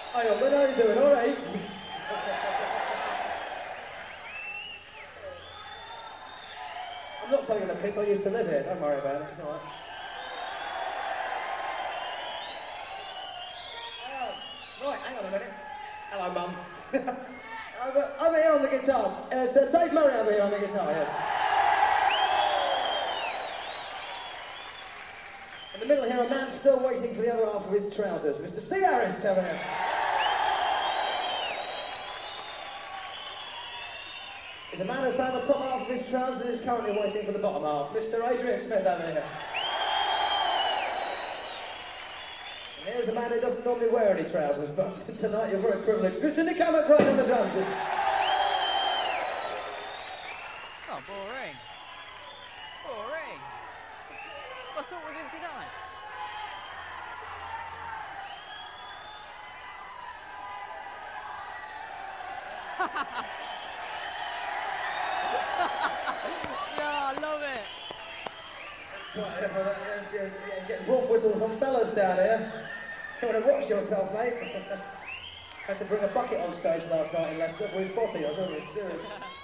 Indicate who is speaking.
Speaker 1: Hi, Uncle, how you doing? All right? I'm not taking the piss, I used to live here. Don't worry about it, it's all right. Right, hang on a minute. Hello, Mum. over here on the guitar. Sir Dave Murray over here on the guitar, yes. In the middle here, a man still waiting for the other half of his trousers. Mr. Steve Harris over here. There's a man who found the top half of his trousers and is currently waiting for the bottom half. Mr. Adrian Smith over here. And here's a man who doesn't normally wear any trousers, but tonight you're very privileged. Mr. Nick Hammett right on the drums.
Speaker 2: Oh, boring. Boring. What's up with him tonight? Yeah, I love it.
Speaker 1: Yes, getting wolf whistles from fellas down here. You want to watch yourself, mate? Had to bring a bucket on stage last night in Leicester for his body, I don't know, it's serious.